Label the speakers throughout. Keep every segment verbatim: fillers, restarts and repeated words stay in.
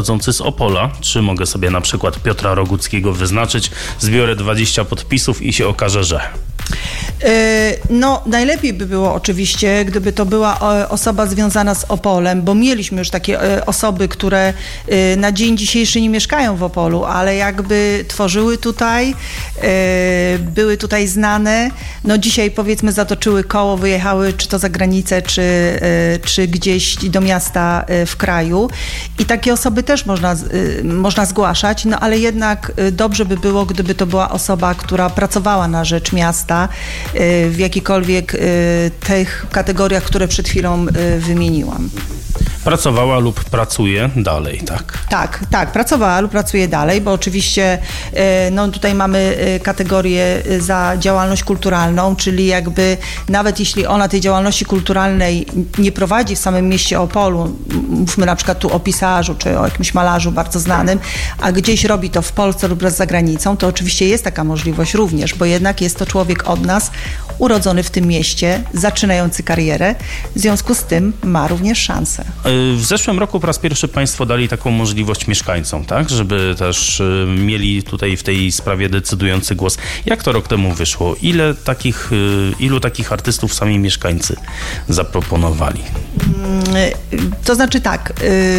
Speaker 1: Chodzący z Opola, czy mogę sobie na przykład Piotra Roguckiego wyznaczyć, zbiorę dwadzieścia podpisów i się okaże, że...
Speaker 2: No, najlepiej by było oczywiście, gdyby to była osoba związana z Opolem, bo mieliśmy już takie osoby, które na dzień dzisiejszy nie mieszkają w Opolu, ale jakby tworzyły tutaj, były tutaj znane. No dzisiaj powiedzmy zatoczyły koło, wyjechały czy to za granicę, czy, czy gdzieś do miasta w kraju i takie osoby też można, można zgłaszać, no ale jednak dobrze by było, gdyby to była osoba, która pracowała na rzecz miasta, w jakichkolwiek tych kategoriach, które przed chwilą wymieniłam.
Speaker 1: Pracowała lub pracuje dalej, tak?
Speaker 2: Tak, tak, pracowała lub pracuje dalej, bo oczywiście no tutaj mamy kategorię za działalność kulturalną, czyli jakby nawet jeśli ona tej działalności kulturalnej nie prowadzi w samym mieście Opolu, mówmy na przykład tu o pisarzu, czy o jakimś malarzu bardzo znanym, a gdzieś robi to w Polsce lub za granicą, to oczywiście jest taka możliwość również, bo jednak jest to człowiek od nas, urodzony w tym mieście, zaczynający karierę, w związku z tym ma również szansę.
Speaker 1: W zeszłym roku po raz pierwszy państwo dali taką możliwość mieszkańcom, tak? Żeby też mieli tutaj w tej sprawie decydujący głos. Jak to rok temu wyszło? Ile takich, ilu takich artystów sami mieszkańcy zaproponowali?
Speaker 2: To znaczy tak,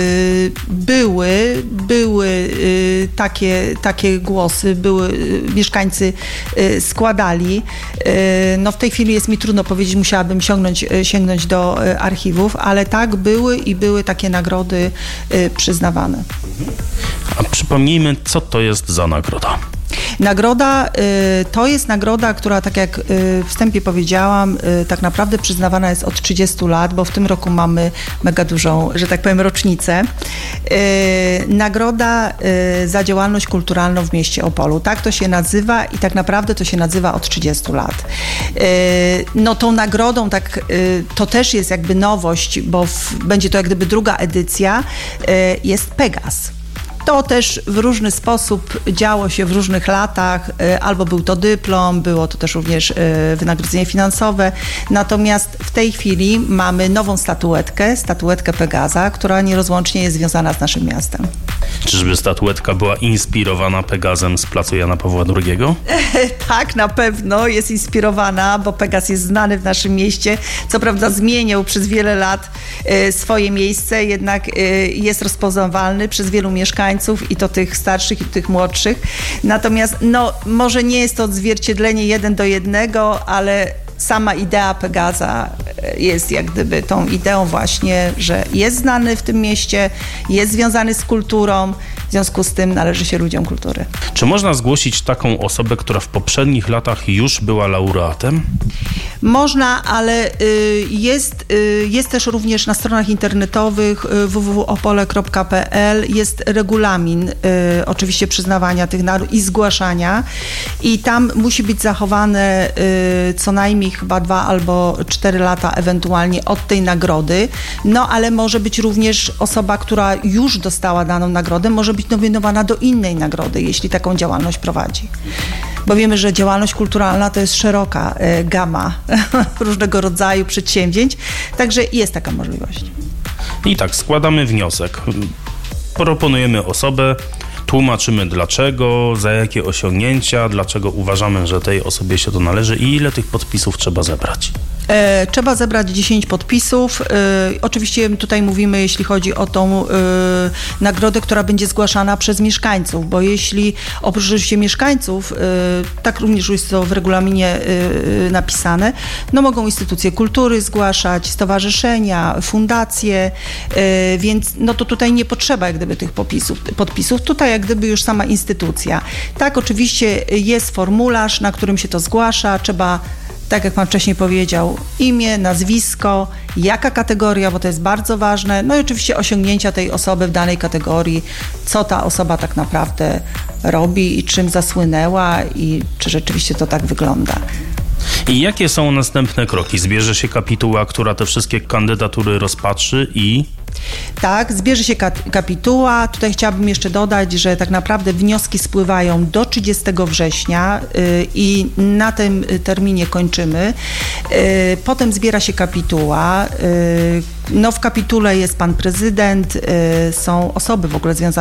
Speaker 2: były, były takie, takie głosy, były, mieszkańcy składali. No w tej chwili jest mi trudno powiedzieć, musiałabym sięgnąć, sięgnąć do archiwów, ale tak, były i były takie nagrody przyznawane.
Speaker 1: A przypomnijmy, co to jest za nagroda?
Speaker 2: Nagroda y, to jest nagroda, która, tak jak y, w wstępie powiedziałam, y, tak naprawdę przyznawana jest od trzydziestu lat, bo w tym roku mamy mega dużą, że tak powiem, rocznicę. Y, nagroda y, za działalność kulturalną w mieście Opolu. Tak to się nazywa i tak naprawdę to się nazywa od trzydziestu lat. Y, no tą nagrodą, tak, y, to też jest jakby nowość, bo w, będzie to jak gdyby druga edycja, y, jest Pegas. To też w różny sposób działo się w różnych latach, albo był to dyplom, było to też również wynagrodzenie finansowe, natomiast w tej chwili mamy nową statuetkę, statuetkę Pegaza, która nierozłącznie jest związana z naszym miastem.
Speaker 1: Czyżby statuetka była inspirowana Pegazem z placu Jana Pawła drugiego?
Speaker 2: Tak, na pewno jest inspirowana, bo Pegaz jest znany w naszym mieście. Co prawda zmieniał przez wiele lat swoje miejsce, jednak jest rozpoznawalny przez wielu mieszkańców i to tych starszych i tych młodszych. Natomiast no, może nie jest to odzwierciedlenie jeden do jednego, ale sama idea Pegaza jest jak gdyby tą ideą właśnie, że jest znany w tym mieście, jest związany z kulturą, w związku z tym należy się ludziom kultury.
Speaker 1: Czy można zgłosić taką osobę, która w poprzednich latach już była laureatem?
Speaker 2: Można, ale jest, jest też również na stronach internetowych w w w kropka opole kropka p l jest regulamin oczywiście przyznawania tych nagród i zgłaszania i tam musi być zachowane co najmniej chyba dwa albo cztery lata ewentualnie od tej nagrody, no ale może być również osoba, która już dostała daną nagrodę, może być nominowana do innej nagrody, jeśli taką działalność prowadzi. Bo wiemy, że działalność kulturalna to jest szeroka y, gama różnego rodzaju przedsięwzięć, także jest taka możliwość.
Speaker 1: I tak, składamy wniosek. Proponujemy osobę, tłumaczymy dlaczego, za jakie osiągnięcia, dlaczego uważamy, że tej osobie się to należy i ile tych podpisów trzeba zebrać.
Speaker 2: E, trzeba zebrać dziesięć podpisów. E, oczywiście tutaj mówimy, jeśli chodzi o tą e, nagrodę, która będzie zgłaszana przez mieszkańców, bo jeśli oprócz oczywiście mieszkańców, e, tak również jest to w regulaminie e, napisane, no mogą instytucje kultury zgłaszać, stowarzyszenia, fundacje, e, więc no to tutaj nie potrzeba jak gdyby tych podpisów. podpisów. Tutaj jak gdyby już sama instytucja. Tak, oczywiście jest formularz, na którym się to zgłasza, trzeba, tak jak pan wcześniej powiedział, imię, nazwisko, jaka kategoria, bo to jest bardzo ważne, no i oczywiście osiągnięcia tej osoby w danej kategorii, co ta osoba tak naprawdę robi i czym zasłynęła i czy rzeczywiście to tak wygląda.
Speaker 1: I jakie są następne kroki? Zbierze się kapituła, która te wszystkie kandydatury rozpatrzy i...
Speaker 2: Tak, zbierze się kat- kapituła. Tutaj chciałabym jeszcze dodać, że tak naprawdę wnioski spływają do trzydziestego września y, i na tym terminie kończymy. Y, potem zbiera się kapituła. Y, no w kapitule jest pan prezydent, y, są osoby w ogóle związane